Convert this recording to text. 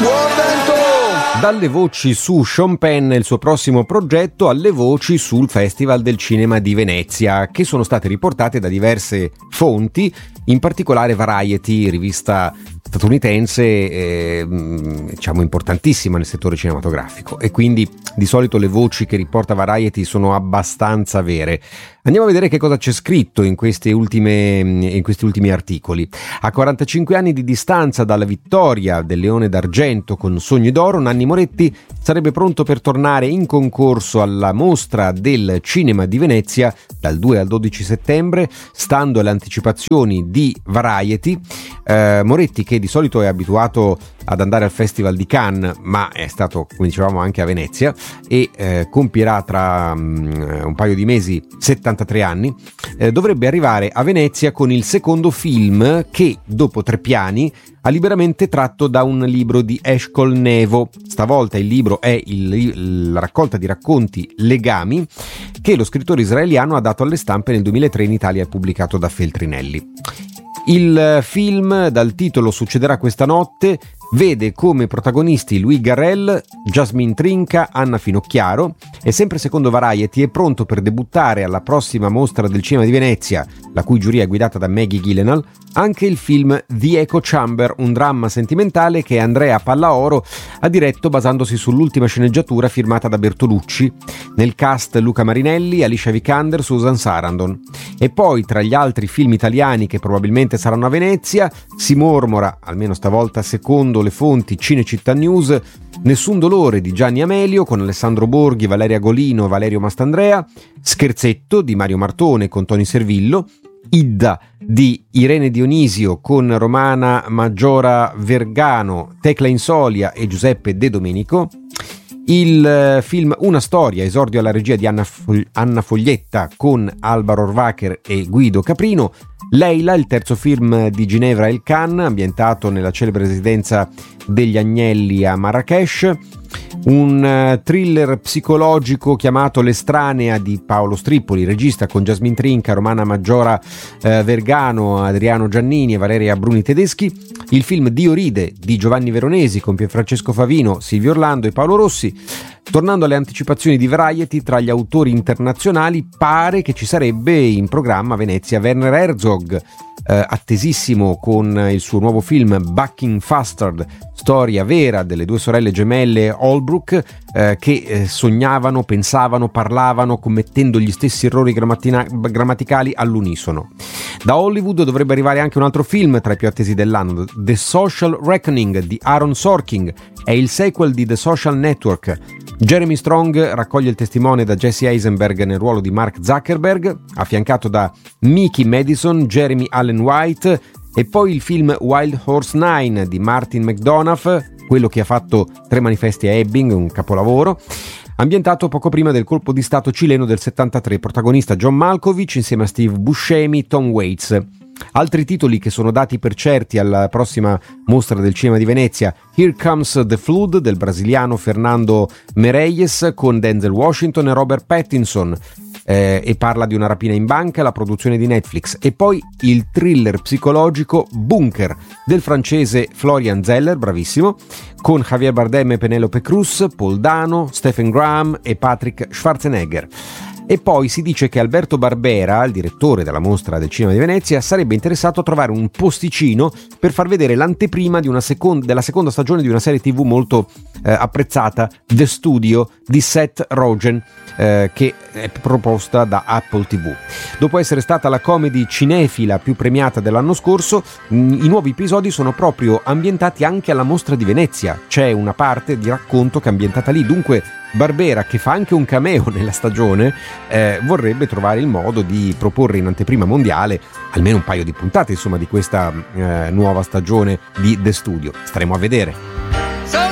Dalle voci su Sean Penn e il suo prossimo progetto alle voci sul Festival del Cinema di Venezia, che sono state riportate da diverse fonti, in particolare Variety, rivista statunitense diciamo importantissima nel settore cinematografico, e quindi di solito le voci che riporta Variety sono abbastanza vere. Andiamo a vedere che cosa c'è scritto in questi ultimi articoli. A 45 anni di distanza dalla vittoria del Leone d'Argento con Sogni d'Oro, Nanni Moretti sarebbe pronto per tornare in concorso alla Mostra del Cinema di Venezia dal 2 al 12 settembre, stando alle anticipazioni di Variety. Moretti, che di solito è abituato ad andare al Festival di Cannes, ma è stato, come dicevamo, anche a Venezia, e compierà tra un paio di mesi 73 anni, dovrebbe arrivare a Venezia con il secondo film che, dopo 3 piani, ha liberamente tratto da un libro di Eshkol Nevo. Stavolta il libro è la raccolta di racconti Legami, che lo scrittore israeliano ha dato alle stampe nel 2003 in Italia e pubblicato da Feltrinelli. Il film, dal titolo Succederà questa notte, vede come protagonisti Louis Garrel, Jasmine Trinca, Anna Finocchiaro, e sempre secondo Variety è pronto per debuttare alla prossima Mostra del Cinema di Venezia, la cui giuria è guidata da Maggie Gyllenhaal, anche il film The Echo Chamber, un dramma sentimentale che Andrea Pallaoro ha diretto basandosi sull'ultima sceneggiatura firmata da Bertolucci. Nel cast Luca Marinelli, Alicia Vikander, Susan Sarandon. E poi, tra gli altri film italiani che probabilmente saranno a Venezia, si mormora, almeno stavolta secondo le fonti Cinecittà News, Nessun dolore di Gianni Amelio con Alessandro Borghi, Valeria Golino, Valerio Mastandrea, Scherzetto di Mario Martone con Toni Servillo, Idda di Irene Dionisio con Romana Maggiora Vergano, Tecla Insolia e Giuseppe De Domenico, il film Una storia, esordio alla regia di Anna Foglietta con Alba Rohrwacher e Guido Caprino, Leila, il terzo film di Ginevra El Khan, ambientato nella celebre residenza degli Agnelli a Marrakech, un thriller psicologico chiamato L'estranea di Paolo Strippoli, regista, con Jasmine Trinca, Romana Maggiora Vergano, Adriano Giannini e Valeria Bruni Tedeschi, il film Dio ride di Giovanni Veronesi con Pierfrancesco Favino, Silvio Orlando e Paolo Rossi. Tornando alle anticipazioni di Variety, tra gli autori internazionali pare che ci sarebbe in programma a Venezia Werner Herzog, attesissimo con il suo nuovo film Bucking Faster, storia vera delle due sorelle gemelle Holbrook, che sognavano, pensavano, parlavano commettendo gli stessi errori grammaticali all'unisono. Da Hollywood dovrebbe arrivare anche un altro film tra i più attesi dell'anno, The Social Reckoning di Aaron Sorkin, è il sequel di The Social Network. Jeremy Strong raccoglie il testimone da Jesse Eisenberg nel ruolo di Mark Zuckerberg, affiancato da Mickey Madison, Jeremy Allen White, e poi il film Wild Horse 9 di Martin McDonagh, quello che ha fatto 3 manifesti a Ebbing, un capolavoro, ambientato poco prima del colpo di stato cileno del 73, protagonista John Malkovich insieme a Steve Buscemi, Tom Waits. Altri titoli che sono dati per certi alla prossima Mostra del Cinema di Venezia: Here Comes the Flood del brasiliano Fernando Meirelles con Denzel Washington e Robert Pattinson, e parla di una rapina in banca, la produzione di Netflix, e poi il thriller psicologico Bunker del francese Florian Zeller, bravissimo, con Javier Bardem e Penelope Cruz, Paul Dano, Stephen Graham e Patrick Schwarzenegger. E poi si dice che Alberto Barbera, il direttore della Mostra del Cinema di Venezia, sarebbe interessato a trovare un posticino per far vedere l'anteprima di della seconda stagione di una serie TV molto apprezzata, The Studio di Seth Rogen, che è proposta da Apple TV. Dopo essere stata la comedy cinefila più premiata dell'anno scorso, i nuovi episodi sono proprio ambientati anche alla Mostra di Venezia. C'è una parte di racconto che è ambientata lì, dunque Barbera, che fa anche un cameo nella stagione, vorrebbe trovare il modo di proporre in anteprima mondiale almeno un paio di puntate, insomma, di questa nuova stagione di The Studio. Staremo a vedere.